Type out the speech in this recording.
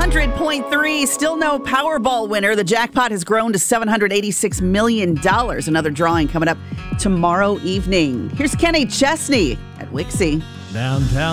100.3, still no Powerball winner. The jackpot has grown to $786 million. Another drawing coming up tomorrow evening. Here's Kenny Chesney at Wixie. Downtown.